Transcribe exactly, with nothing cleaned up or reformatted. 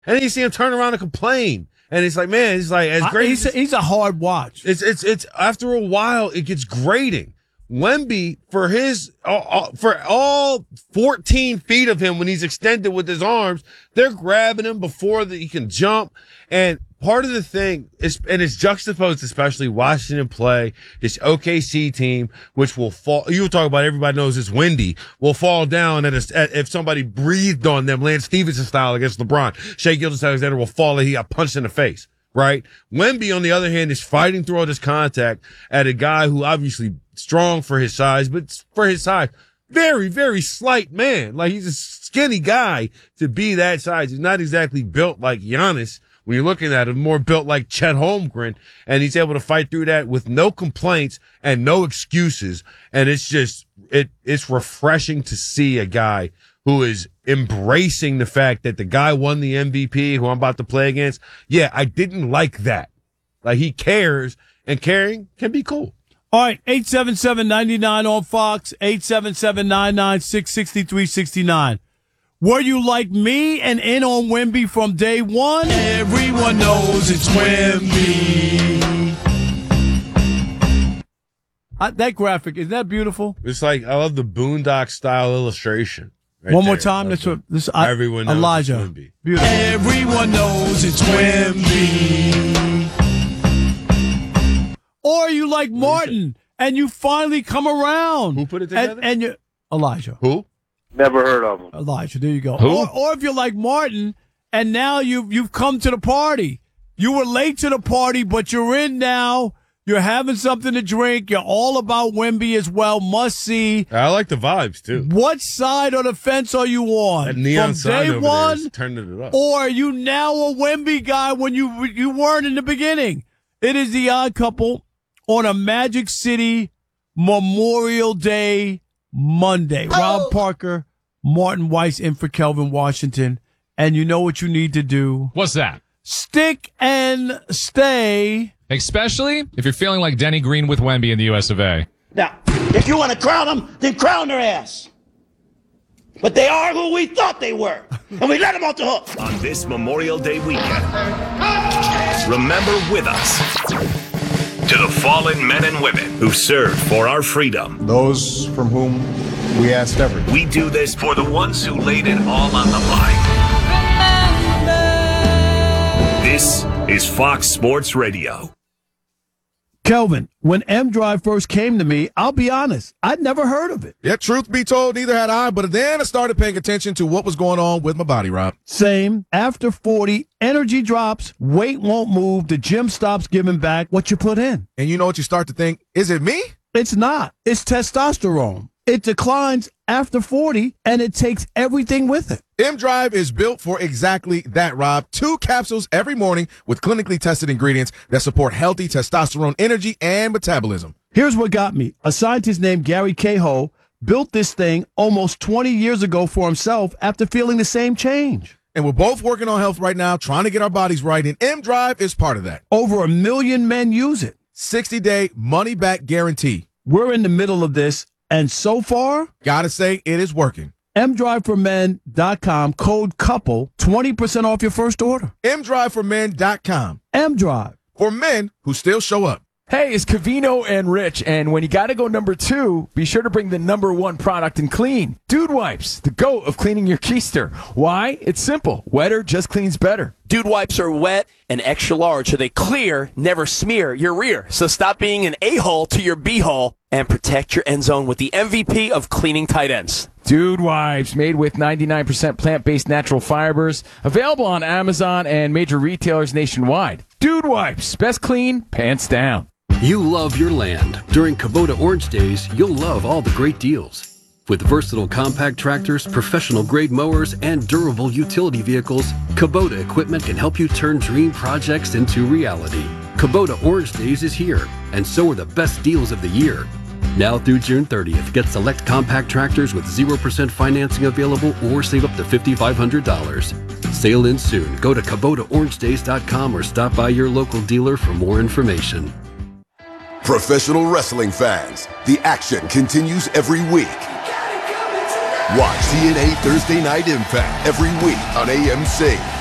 And then you see him turn around and complain. And it's like, man, it's like as great. I, he's, as, a, he's a hard watch. It's it's it's after a while it gets grating. Wemby for his uh, uh, for all fourteen feet of him when he's extended with his arms, they're grabbing him before the, he can jump. And part of the thing is, and it's juxtaposed, especially Washington play this O K C team, which will fall. You were talking about everybody knows it's windy, will fall down at, a, at if somebody breathed on them, Lance Stevenson style against LeBron. Shai Gilgeous-Alexander will fall and he got punched in the face. Right? Wemby, on the other hand, is fighting through all this contact at a guy who obviously strong for his size, but for his size, very, very slight man. Like, he's a skinny guy to be that size. He's not exactly built like Giannis when you're looking at him, more built like Chet Holmgren, and he's able to fight through that with no complaints and no excuses. And it's just, it, it's refreshing to see a guy who is embracing the fact that the guy won the M V P who I'm about to play against. Yeah, I didn't like that. Like, he cares, and caring can be cool. All right, eight seven seven, nine nine on Fox, eight seven seven, nine nine six, six three six nine. Were you like me and in on Wemby from day one? Everyone knows it's Wemby. I, that graphic, isn't that beautiful? It's like, I love the Boondock style illustration. Right One more there. time. That's what this. I, Everyone knows Elijah. it's Wemby. Beautiful. Everyone knows it's Wemby. Or you like Martin, and you finally come around. Who put it together? And, and you, Elijah. Who? Never heard of him. Elijah. There you go. Who? Or, or if you're like Martin, and now you've you've come to the party. You were late to the party, but you're in now. You're having something to drink. You're all about Wemby as well. Must see. I like the vibes, too. What side of the fence are you on? That neon From sign day over one, there is turning it up. or are you now a Wemby guy when you you weren't in the beginning? It is the Odd Couple on a Magic City Memorial Day Monday. Oh. Rob Parker, Martin Weiss in for Kelvin Washington. And you know what you need to do. What's that? Stick and stay. Especially if you're feeling like Denny Green with Wemby in the U S of A. Now, if you want to crown them, then crown their ass. But they are who we thought they were, and we let them off the hook. On this Memorial Day weekend, remember with us to the fallen men and women who served for our freedom. Those from whom we asked everything. We do this for the ones who laid it all on the line. This is Fox Sports Radio. Kelvin, when M Drive first came to me, I'll be honest, I'd never heard of it. Yeah, truth be told, neither had I, but then I started paying attention to what was going on with my body, Rob. Same. After forty, energy drops, weight won't move, the gym stops giving back what you put in. And you know what you start to think? Is it me? It's not. It's testosterone. It declines after forty, and it takes everything with it. M-Drive is built for exactly that, Rob. Two capsules every morning with clinically tested ingredients that support healthy testosterone energy and metabolism. Here's what got me. A scientist named Gary Cahill built this thing almost twenty years ago for himself after feeling the same change. And we're both working on health right now, trying to get our bodies right, and M-Drive is part of that. Over a million men use it. sixty-day money-back guarantee. We're in the middle of this, and so far, gotta say, it is working. M drive for men dot com, code COUPLE, twenty percent off your first order. M drive for men dot com. M-Drive. For men who still show up. Hey, it's Cavino and Rich, and when you got to go number two, be sure to bring the number one product in clean. Dude Wipes, the GOAT of cleaning your keister. Why? It's simple. Wetter just cleans better. Dude Wipes are wet and extra large, so they clear, never smear your rear. So stop being an a-hole to your b-hole and protect your end zone with the M V P of cleaning tight ends. Dude Wipes, made with ninety-nine percent plant-based natural fibers. Available on Amazon and major retailers nationwide. Dude Wipes, best clean, pants down. You love your land. During Kubota Orange Days, you'll love all the great deals. With versatile compact tractors, professional-grade mowers, and durable utility vehicles, Kubota equipment can help you turn dream projects into reality. Kubota Orange Days is here, and so are the best deals of the year. Now through June thirtieth, get select compact tractors with zero percent financing available or save up to five thousand five hundred dollars. Sale ends soon. Go to Kubota Orange Days dot com or stop by your local dealer for more information. Professional wrestling fans, the action continues every week. Watch T N A Thursday Night Impact every week on A M C.